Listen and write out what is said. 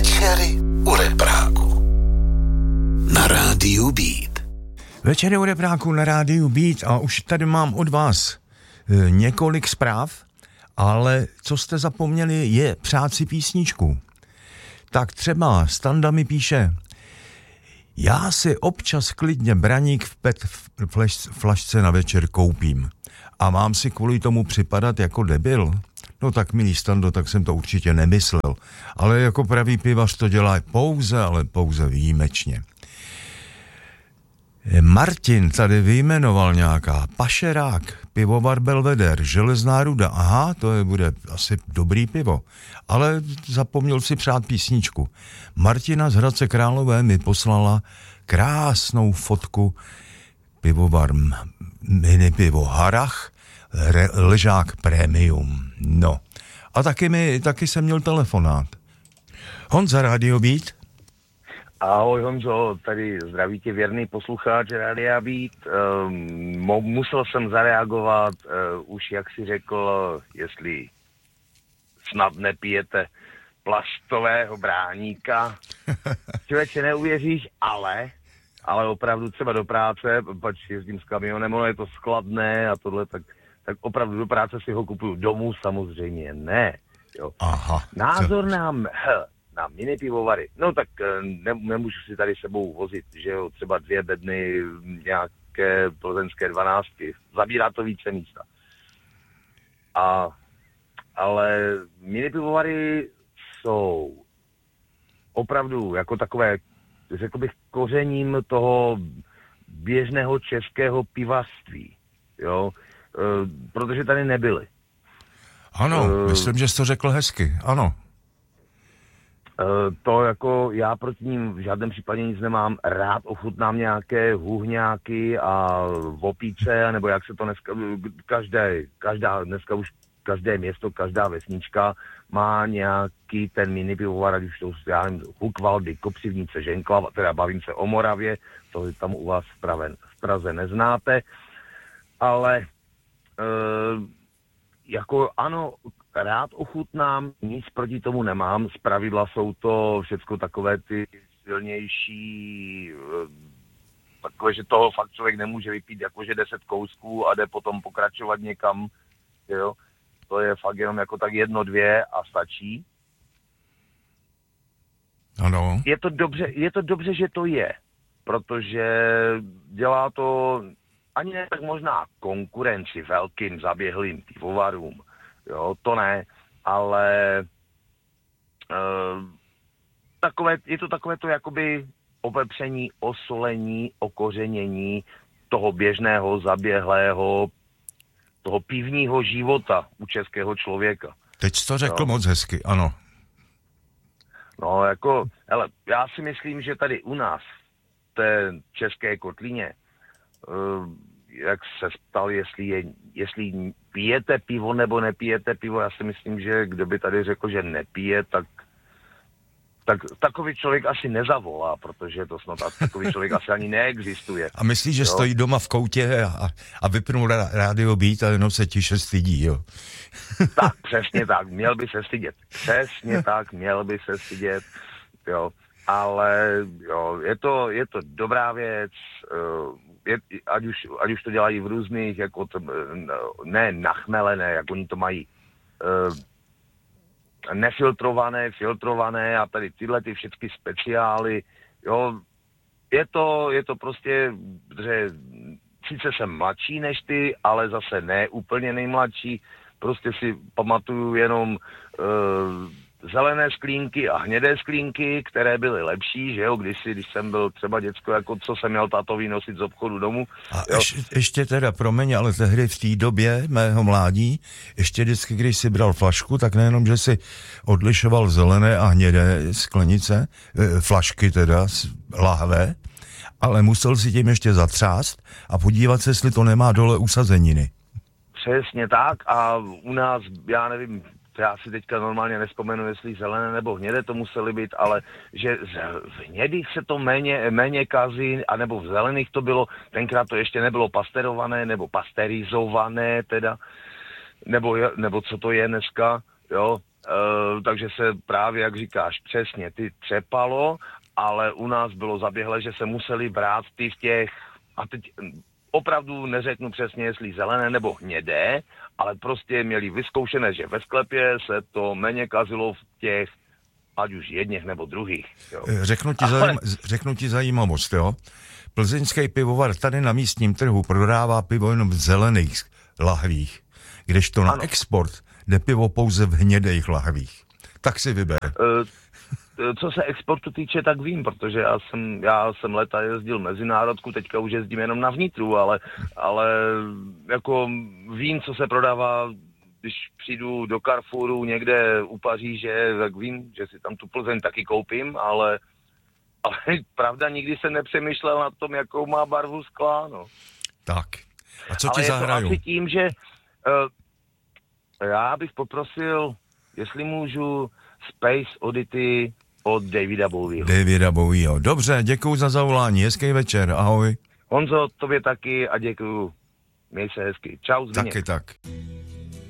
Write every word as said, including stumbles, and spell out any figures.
Večery u Repráku na rádiu Beat. Večery u Repráku na rádiu Beat a už tady mám od vás e, několik zpráv, ale co jste zapomněli je přát si písničku. Tak třeba Standa mi píše: já si občas klidně braník v pet flaš, flašce na večer koupím a mám si kvůli tomu připadat jako debil. No tak, milý Stando, tak jsem to určitě nemyslel, ale jako pravý pivař to dělá pouze, ale pouze výjimečně. Martin tady vyjmenoval nějaká pašerák, pivovar Belvedere, Železná ruda. Aha, to je, bude asi dobrý pivo, ale zapomněl si přát písničku. Martina z Hradce Králové mi poslala krásnou fotku pivovar mini pivo Harach, re, ležák premium. No. A taky, mi, taky jsem měl telefonát. Honza, Radio Beat. Ahoj Honzo, tady zdraví tě věrný posluchač Rádia Beat. Um, musel jsem zareagovat, uh, už jak si řekl, jestli snad nepijete plastového bráníka. Člověče, neuvěříš, ale, ale opravdu třeba do práce, pač jezdím s kamionem, ono je to skladné a tohle, tak, tak opravdu do práce si ho kupuju, domů samozřejmě ne. Jo. Aha. Názor nám... na mini pivovary. No tak ne, nemůžu si tady sebou vozit, že jo, třeba dvě bedny, nějaké plzeňské dvanáctky. Zabírá to více místa. A, ale mini pivovary jsou opravdu jako takové, řekl bych, kořením toho běžného českého pivařství, jo, e, protože tady nebyly. Ano, e, myslím, že jsi to řekl hezky, ano. To jako já proti ním v žádném případě nic nemám. Rád ochutnám nějaké huhňáky a opíce, nebo jak se to dneska, každé, každá, dneska už každé město, každá vesnička má nějaký ten mini pivovar, ať už to já nevím, Hukvaldy, Kopřivnice, Ženklava, teda bavím se o Moravě, to tam u vás v, Praze, v Praze neznáte, ale e, jako ano, rád ochutnám, nic proti tomu nemám, zpravidla jsou to všecko takové ty silnější, takové, že toho fakt člověk nemůže vypít jakože deset kousků a jde potom pokračovat někam, jo, to je fakt jenom jako tak jedno, dvě a stačí. Ano. Je to dobře, je to dobře, že to je, protože dělá to ani ne tak možná konkurenci velkým zaběhlým pivovarům, jo, to ne, ale uh, takové, je to takové to jakoby opepření, osolení, okořenění toho běžného, zaběhlého, toho pivního života u českého člověka. Teď jsi to řekl jo. Moc hezky, ano. No jako, hele, já si myslím, že tady u nás, v té české kotlině, uh, jak se ptal, jestli, je, jestli pijete pivo nebo nepijete pivo, já si myslím, že kdo by tady řekl, že nepije, tak, tak takový člověk asi nezavolá, protože to snad takový člověk asi ani neexistuje. A myslíš, že jo? Stojí doma v koutě a, a vypnul Radio Beat a jenom se tiše stydí, jo? Tak, přesně tak, měl by se stydět. Přesně tak, měl by se stydět, jo. Ale jo, je to, je to dobrá věc, je, ať, už, ať už to dělají v různých, jako to, ne nachmelené, jak oni to mají, nefiltrované, filtrované a tady tyhle ty všechny speciály, jo, je to, je to prostě, že sice jsem mladší než ty, ale zase ne úplně nejmladší, prostě si pamatuju jenom uh, zelené sklínky a hnědé sklínky, které byly lepší, že jo, kdysi, když jsem byl třeba děcko, jako co jsem měl tátovi nosit z obchodu domů. A ješ, ještě teda, promiň, ale tehdy v té době mého mládí, ještě vždycky, když si bral flašku, tak nejenom, že si odlišoval zelené a hnědé sklenice, flašky teda, lahve, ale musel si tím ještě zatřást a podívat se, jestli to nemá dole usazeniny. Přesně tak a u nás, já nevím, já si teďka normálně nespomenu, jestli zelené nebo hnědé to musely být, ale že v hnědých se to méně, méně kazí, anebo v zelených to bylo, tenkrát to ještě nebylo pasterované, nebo pasterizované teda, nebo, nebo co to je dneska, jo, uh, takže se právě, jak říkáš, přesně, ty třepalo, ale u nás bylo zaběhlé, že se museli brát ty v těch, a teď opravdu neřeknu přesně, jestli zelené nebo hnědé, ale prostě měli vyzkoušené, že ve sklepě se to méně kazilo v těch, ať už jedněch nebo druhých. Jo. Řeknu ti, ale... zajím, řeknu ti zajímavost, jo. Plzeňský pivovar tady na místním trhu prodává pivo jenom v zelených lahvích, kdežto na ano. export jde pivo pouze v hnědých lahvích. Tak si vyber. Uh, co se exportu týče, tak vím, protože já jsem, já jsem leta jezdil mezinárodku, teďka už jezdím jenom na vnitru, ale, ale jako vím, co se prodává, když přijdu do Carrefouru někde u Paříže, tak vím, že si tam tu Plzeň taky koupím, ale, ale pravda, nikdy jsem nepřemýšlel nad tom, jakou má barvu skla, no. Tak. A co ale ti zahraju? Ale je to asi tím, že uh, já bych poprosil, jestli můžu, Space Oddity od Davida Bowieho. Davida Bowieho. Dobře, děkuju za zavolání. Hezký večer. Ahoj. Honzo, tobě taky a děkuju. Měj se hezky. Čau, Zbyněk. Taky tak.